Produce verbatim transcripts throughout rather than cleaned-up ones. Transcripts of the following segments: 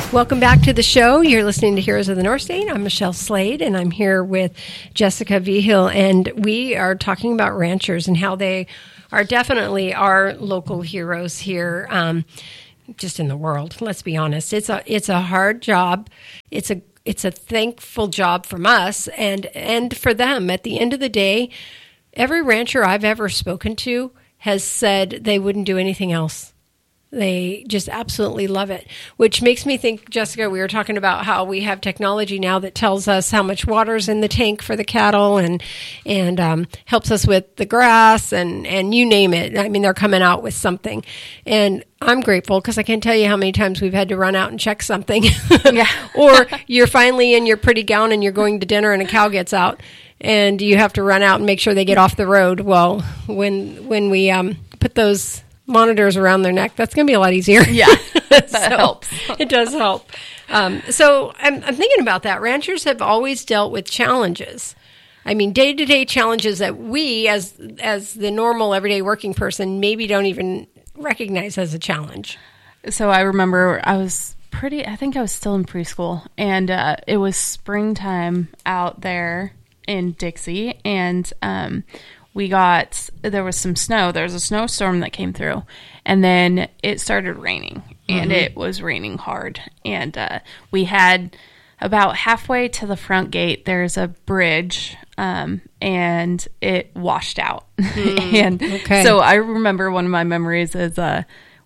Welcome back to the show. You're listening to Heroes of the North State. I'm Michelle Slade, and I'm here with Jessica Vigil, and we are talking about ranchers and how they are definitely our local heroes here, um, just in the world. Let's be honest. It's a it's a hard job. It's a it's a thankful job from us and and for them. At the end of the day, every rancher I've ever spoken to has said they wouldn't do anything else. They just absolutely love it, which makes me think, Jessica, we were talking about how we have technology now that tells us how much water's in the tank for the cattle and and um, helps us with the grass and, and you name it. I mean, they're coming out with something. And I'm grateful because I can't tell you how many times we've had to run out and check something. Yeah. Or you're finally in your pretty gown and you're going to dinner and a cow gets out and you have to run out and make sure they get off the road. Well, when, when we um, put those monitors around their neck, that's going to be a lot easier. Yeah, that so helps. It does help. Um, so I'm, I'm thinking about that. Ranchers have always dealt with challenges. I mean, day-to-day challenges that we, as as the normal everyday working person, maybe don't even recognize as a challenge. So I remember I was pretty, I think I was still in preschool, and uh, it was springtime out there in Dixie, and um we got, there was some snow. There was a snowstorm that came through, and then it started raining, and mm-hmm. it was raining hard. And uh, we had about halfway to the front gate, there's a bridge, um, and it washed out. Mm, and okay. So I remember one of my memories is uh,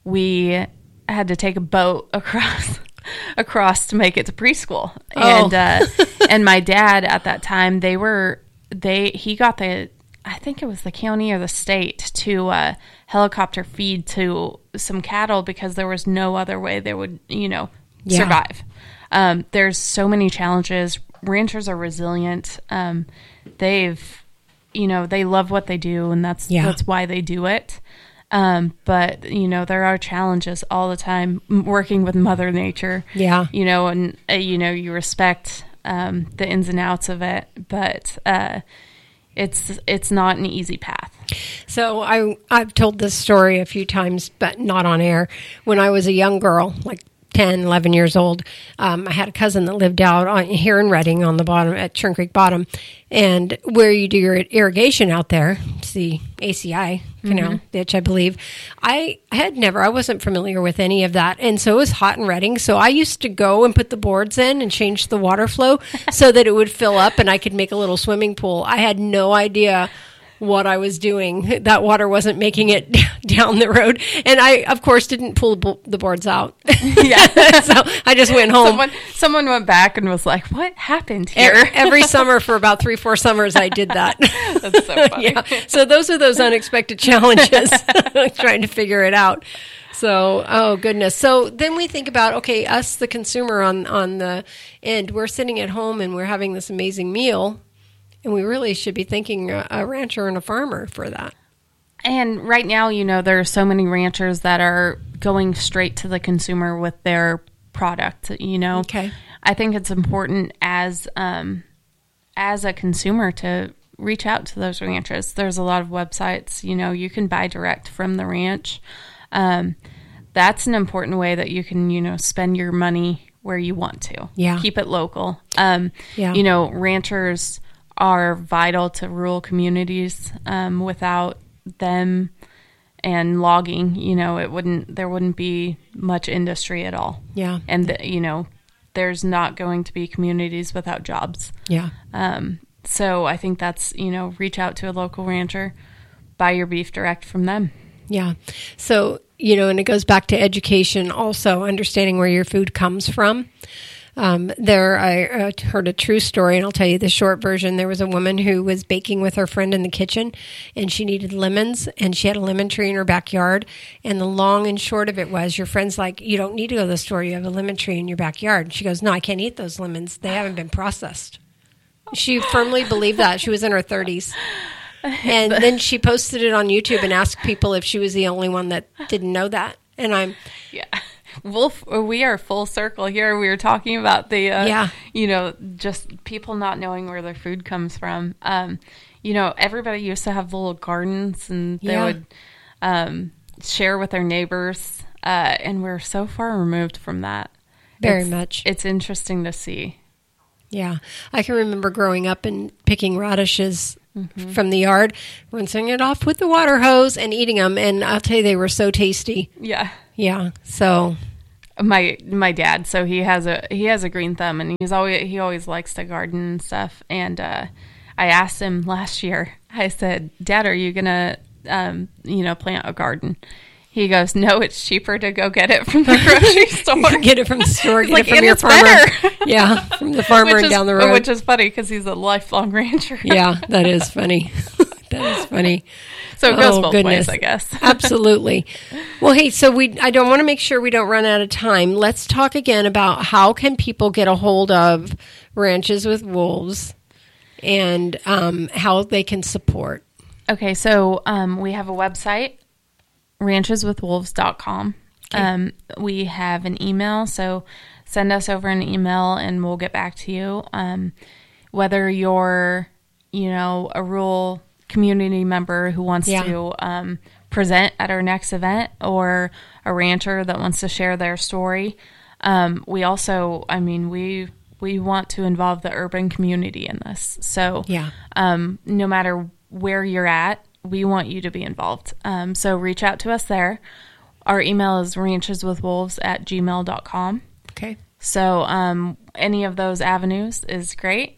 we had to take a boat across across to make it to preschool. Oh. And uh, and my dad at that time, they were, they he got the, I think it was the county or the state to uh, helicopter feed to some cattle because there was no other way they would, you know, yeah. survive. Um, there's so many challenges. Ranchers are resilient. Um, they've, you know, they love what they do, and that's yeah. that's why they do it. Um, but, you know, there are challenges all the time working with Mother Nature. Yeah. You know, and, uh, you know, you respect um, the ins and outs of it, but uh It's it's not an easy path. So I, I've told this story a few times, but not on air. When I was a young girl, like ten, eleven years old, um, I had a cousin that lived out on, here in Redding on the bottom, at Churn Creek Bottom. And where you do your irrigation out there, it's the A C I canal Mm-hmm. ditch, I believe. I had never, I wasn't familiar with any of that. And so it was hot in Redding. So I used to go and put the boards in and change the water flow so that it would fill up and I could make a little swimming pool. I had no idea what I was doing. That water wasn't making it down the road. And I, of course, didn't pull the boards out. Yeah. So I just went home. Someone, someone went back and was like, what happened here? Every, every summer for about three, four summers, I did that. That's so funny. Yeah. So those are those unexpected challenges, trying to figure it out. So, oh goodness. So then we think about, okay, us, the consumer on, on the end, we're sitting at home and we're having this amazing meal. And we really should be thanking a, a rancher and a farmer for that. And right now, you know, there are so many ranchers that are going straight to the consumer with their product, you know. Okay. I think it's important as um, as a consumer to reach out to those ranchers. There's a lot of websites, you know, you can buy direct from the ranch. Um, that's an important way that you can, you know, spend your money where you want to. Yeah. Keep it local. Um, yeah. You know, ranchers are vital to rural communities. Um, without them and logging, you know, it wouldn't, there wouldn't be much industry at all. Yeah. And, the, you know, there's not going to be communities without jobs. Yeah. Um, so I think that's, you know, reach out to a local rancher, buy your beef direct from them. Yeah. So, you know, and it goes back to education also, understanding where your food comes from. Um, there, I uh, heard a true story, and I'll tell you the short version. There was a woman who was baking with her friend in the kitchen, and she needed lemons, and she had a lemon tree in her backyard. And the long and short of it was, your friend's like, you don't need to go to the store. You have a lemon tree in your backyard. And she goes, no, I can't eat those lemons. They haven't been processed. She firmly believed that. She was in her thirties. And then she posted it on YouTube and asked people if she was the only one that didn't know that. And I'm... Yeah. We'll, we are full circle here. We were talking about the, uh, yeah. you know, just people not knowing where their food comes from. Um, you know, everybody used to have little gardens, and they yeah. would um, share with their neighbors. Uh, and we're so far removed from that. Very it's, much. It's interesting to see. Yeah. I can remember growing up and picking radishes mm-hmm. from the yard, rinsing it off with the water hose and eating them. And I'll tell you, they were so tasty. Yeah. Yeah. So my my dad, so he has a he has a green thumb, and he's always he always likes to garden and stuff. And uh, I asked him last year. I said, "Dad, are you gonna um, you know plant a garden?" He goes, "No, it's cheaper to go get it from the grocery store. Get it from the store, get like, it from and your it's farmer." Better. Yeah, from the farmer and is, down the road. Which is funny because he's a lifelong rancher. Yeah, that is funny. That is funny. So it goes oh, both goodness. ways, I guess. Absolutely. Well, hey, so we I don't want to make sure we don't run out of time. Let's talk again about how can people get a hold of Ranches with Wolves and um, how they can support. Okay, so um, we have a website, ranches with wolves dot com. Okay. Um, we have an email, so send us over an email and we'll get back to you. Um, whether you're, you know, a rural community member who wants yeah. to um, present at our next event, or a rancher that wants to share their story. Um, we also, I mean, we we want to involve the urban community in this. So yeah. um, no matter where you're at, we want you to be involved. Um, so reach out to us there. Our email is ranches with wolves at gmail dot com. Okay. So um, any of those avenues is great.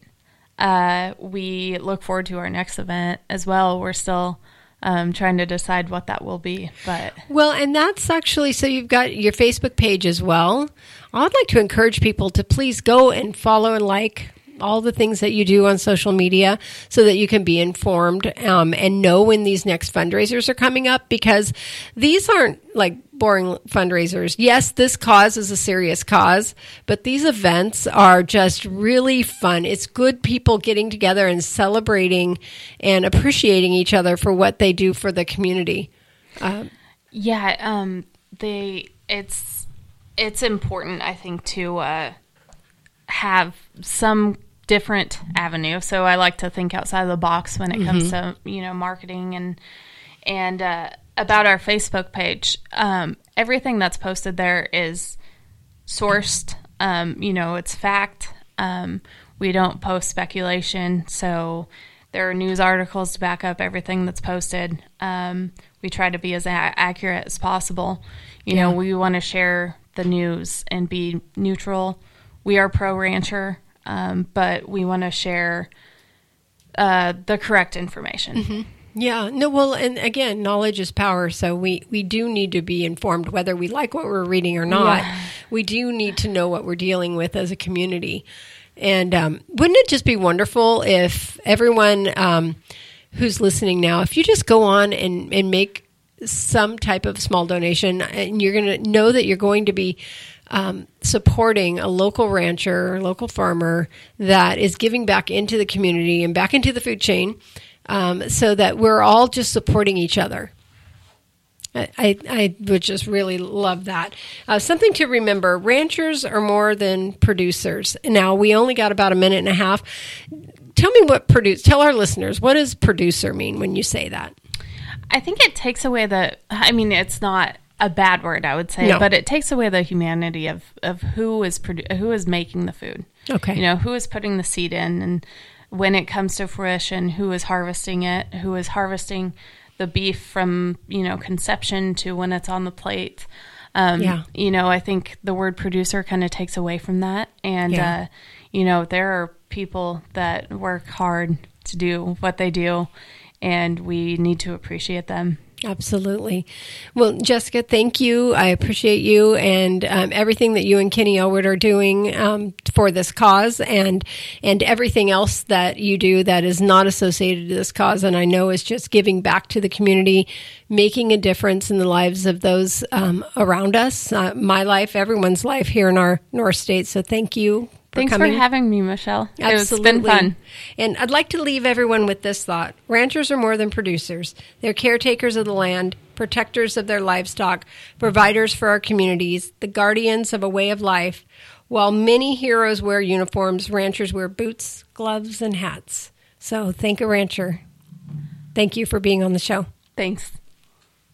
Uh, we look forward to our next event as well. We're still um, trying to decide what that will be, but well, and that's actually, so you've got your Facebook page as well. I'd like to encourage people to please go and follow and like all the things that you do on social media so that you can be informed um, and know when these next fundraisers are coming up, because these aren't like boring fundraisers. Yes, this cause is a serious cause, but these events are just really fun. It's good people getting together and celebrating and appreciating each other for what they do for the community. Um, yeah, um, they it's it's important, I think, to uh, have some different avenue. So I like to think outside of the box when it mm-hmm. comes to, you know, marketing and and uh, about our Facebook page. Um, everything that's posted there is sourced. Um, you know, it's fact. Um, we don't post speculation. So there are news articles to back up everything that's posted. Um, we try to be as a- accurate as possible. You yeah. know, we want to share the news and be neutral. We are pro-rancher. Um, but we want to share uh, the correct information. Mm-hmm. Yeah. No, well, and again, knowledge is power. So we, we do need to be informed whether we like what we're reading or not. Yeah. We do need to know what we're dealing with as a community. And um, wouldn't it just be wonderful if everyone um, who's listening now, if you just go on and, and make some type of small donation, and you're going to know that you're going to be Um, supporting a local rancher, local farmer that is giving back into the community and back into the food chain, um, so that we're all just supporting each other. I, I, I would just really love that. Uh, something to remember, ranchers are more than producers. Now, we only got about a minute and a half. Tell me what produce, tell our listeners, what does producer mean when you say that? I think it takes away the, I mean, it's not a bad word, I would say, no. but it takes away the humanity of, of who is produ- who is making the food. Okay. You know, who is putting the seed in, and when it comes to fruition, who is harvesting it, who is harvesting the beef from, you know, conception to when it's on the plate. Um, yeah. You know, I think the word producer kind of takes away from that. And, yeah. uh, you know, there are people that work hard to do what they do, and we need to appreciate them. Absolutely. Well, Jessica, thank you. I appreciate you and um, everything that you and Kenny Elwood are doing um, for this cause, and and everything else that you do that is not associated to this cause, and I know is just giving back to the community, making a difference in the lives of those um, around us, uh, my life, everyone's life here in our North State. So thank you. For Thanks coming. for having me, Michelle. Absolutely. It's been fun. And I'd like to leave everyone with this thought. Ranchers are more than producers. They're caretakers of the land, protectors of their livestock, providers for our communities, the guardians of a way of life. While many heroes wear uniforms, ranchers wear boots, gloves, and hats. So thank a rancher. Thank you for being on the show. Thanks.